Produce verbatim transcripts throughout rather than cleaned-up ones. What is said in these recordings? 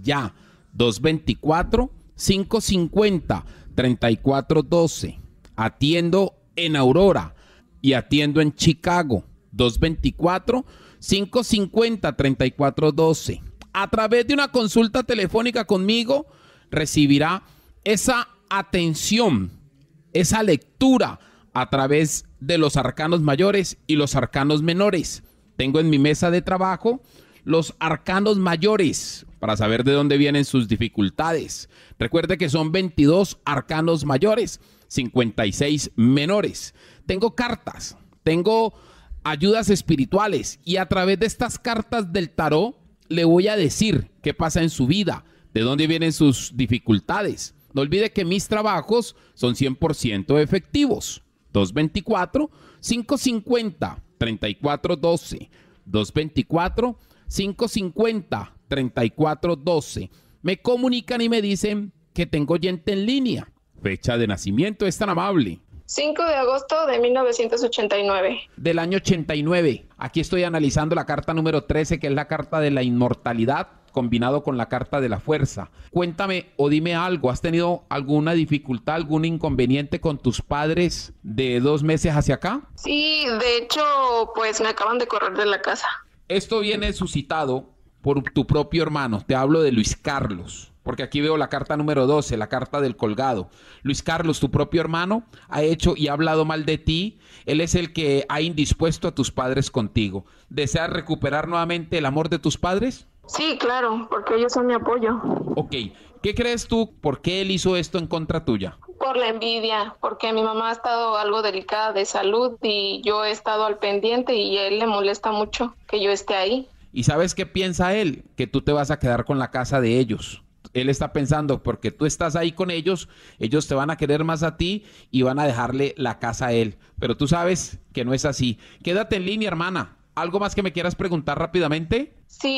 ya. dos dos cuatro, cinco cinco cero, tres cuatro uno dos. Atiendo en Aurora y atiendo en Chicago. dos dos cuatro, cinco cinco cero, tres cuatro uno dos. A través de una consulta telefónica conmigo recibirá esa atención, esa lectura a través de los arcanos mayores y los arcanos menores. Tengo en mi mesa de trabajo los arcanos mayores para saber de dónde vienen sus dificultades. Recuerde que son veintidós arcanos mayores, cincuenta y seis menores. Tengo cartas, tengo ayudas espirituales y a través de estas cartas del tarot le voy a decir qué pasa en su vida, de dónde vienen sus dificultades. No olvide que mis trabajos son cien por ciento efectivos. dos dos cuatro, cinco cinco cero, tres cuatro uno dos. dos dos cuatro, cinco cinco cero, tres cuatro uno dos. Me comunican y me dicen que tengo oyente en línea. Fecha de nacimiento, es tan amable. cinco de agosto de mil novecientos ochenta y nueve. Del año ochenta y nueve. Aquí estoy analizando la carta número trece, que es la carta de la inmortalidad, combinado con la carta de la fuerza. Cuéntame o dime algo, ¿has tenido alguna dificultad, algún inconveniente con tus padres de dos meses hacia acá? Sí, de hecho, pues me acaban de correr de la casa. Esto viene suscitado por tu propio hermano, te hablo de Luis Carlos, porque aquí veo la carta número doce, la carta del colgado. Luis Carlos, tu propio hermano, ha hecho y ha hablado mal de ti. Él es el que ha indispuesto a tus padres contigo. ¿Deseas recuperar nuevamente el amor de tus padres? Sí, claro, porque ellos son mi apoyo. Ok, ¿qué crees tú? ¿Por qué él hizo esto en contra tuya? Por la envidia, porque mi mamá ha estado algo delicada de salud y yo he estado al pendiente y a él le molesta mucho que yo esté ahí. ¿Y sabes qué piensa él? Que tú te vas a quedar con la casa de ellos. Él está pensando, porque tú estás ahí con ellos, ellos te van a querer más a ti y van a dejarle la casa a él. Pero tú sabes que no es así. Quédate en línea, hermana. ¿Algo más que me quieras preguntar rápidamente?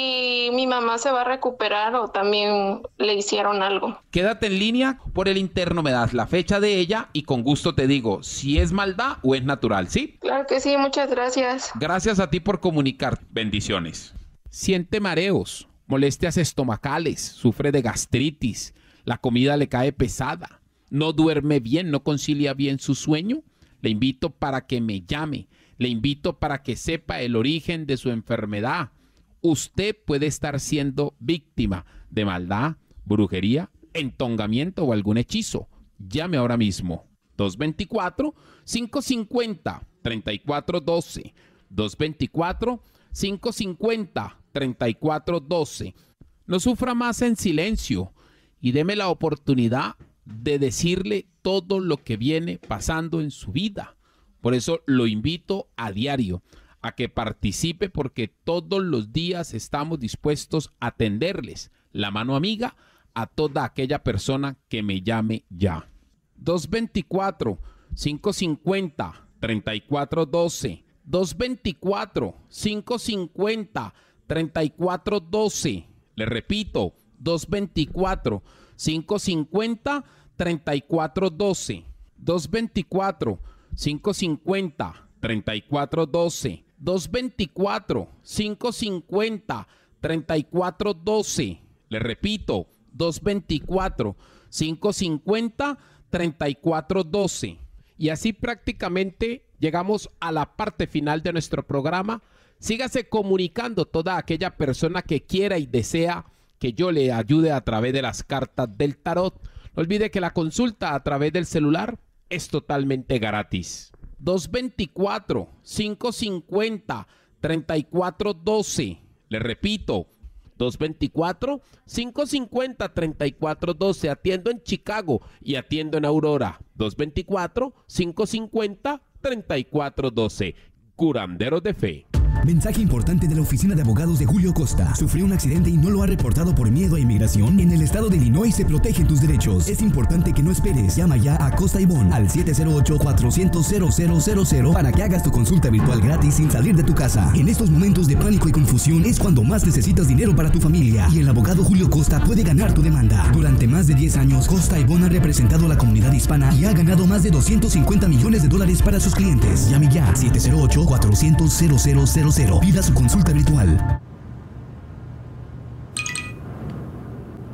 Si mi mamá se va a recuperar o también le hicieron algo. Quédate en línea, por el interno me das la fecha de ella y con gusto te digo si es maldad o es natural, ¿sí? Claro que sí, muchas gracias. Gracias a ti por comunicar. Bendiciones. Siente mareos, molestias estomacales, sufre de gastritis, la comida le cae pesada, no duerme bien, no concilia bien su sueño. Le invito para que me llame. Le invito para que sepa el origen de su enfermedad. Usted puede estar siendo víctima de maldad, brujería, entongamiento o algún hechizo. Llame ahora mismo. dos dos cuatro, cinco cinco cero, tres cuatro uno dos. dos dos cuatro, cinco cinco cero, tres cuatro uno dos. No sufra más en silencio y deme la oportunidad de decirle todo lo que viene pasando en su vida. Por eso lo invito a diario a que participe, porque todos los días estamos dispuestos a tenderles la mano amiga a toda aquella persona que me llame ya. dos dos cuatro, cinco cinco cero, tres cuatro uno dos. dos dos cuatro, cinco cinco cero, tres cuatro uno dos. Le repito, dos dos cuatro, cinco cinco cero, tres cuatro uno dos. dos dos cuatro, cinco cinco cero, tres cuatro uno dos. dos dos cuatro, cinco cinco cero, tres cuatro uno dos. Le repito, dos dos cuatro, cinco cinco cero, tres cuatro uno dos. Y así prácticamente llegamos a la parte final de nuestro programa. Sígase comunicando toda aquella persona que quiera y desea que yo le ayude a través de las cartas del tarot. No olvide que la consulta a través del celular es totalmente gratis. dos dos cuatro, cinco cinco cero, tres cuatro uno dos. Le repito, dos dos cuatro, cinco cinco cero, tres cuatro uno dos. Atiendo en Chicago y atiendo en Aurora. dos dos cuatro, cinco cinco cero, tres cuatro uno dos. Curanderos de Fe. Mensaje importante de la Oficina de Abogados de Julio Costa. ¿Sufrió un accidente y no lo ha reportado por miedo a inmigración? En el estado de Illinois se protegen tus derechos. Es importante que no esperes. Llama ya a Costa y Bond al siete cero ocho, cuatro cero cero, cero cero cero para que hagas tu consulta virtual gratis sin salir de tu casa. En estos momentos de pánico y confusión es cuando más necesitas dinero para tu familia. Y el abogado Julio Costa puede ganar tu demanda. Durante más de diez años, Costa y Bond ha representado a la comunidad hispana y ha ganado más de doscientos cincuenta millones de dólares para sus clientes. Llame ya siete cero ocho, cuatro cero cero, cero cero cero. Pida su consulta virtual.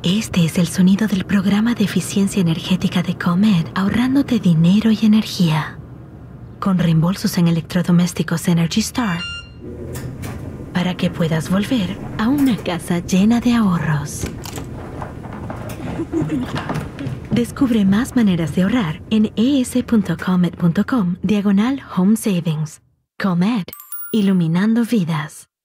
Este es el sonido del programa de eficiencia energética de Comed, ahorrándote dinero y energía. Con reembolsos en electrodomésticos Energy Star, para que puedas volver a una casa llena de ahorros. Descubre más maneras de ahorrar en es.comed.com diagonal home savings. Comed, iluminando vidas.